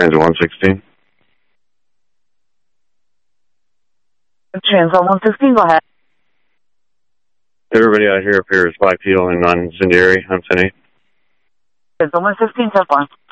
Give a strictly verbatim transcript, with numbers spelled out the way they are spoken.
Transit one sixteen. Transit one sixteen, go ahead. Everybody out here appears bipedal and non-incendiary on ten eight. Transit one sixteen, ten four.